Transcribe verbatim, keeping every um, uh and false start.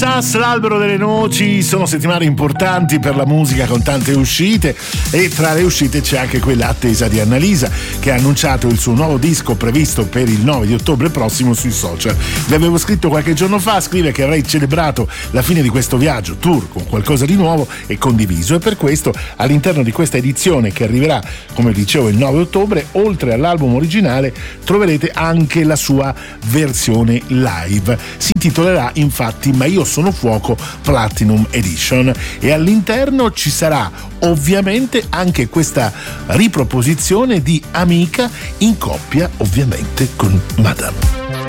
Kansas, l'albero delle noci. Sono settimane importanti per la musica con tante uscite, e tra le uscite c'è anche quella attesa di Annalisa, che ha annunciato il suo nuovo disco previsto per il nove di ottobre prossimo sui social. Vi avevo scritto qualche giorno fa, scrive che avrei celebrato la fine di questo viaggio tour con qualcosa di nuovo e condiviso, e per questo all'interno di questa edizione, che arriverà come dicevo il nove ottobre, oltre all'album originale troverete anche la sua versione live. Si intitolerà infatti Ma io sono fuoco Platinum Edition, e all'interno ci sarà ovviamente anche questa riproposizione di Amica in coppia ovviamente con Madame.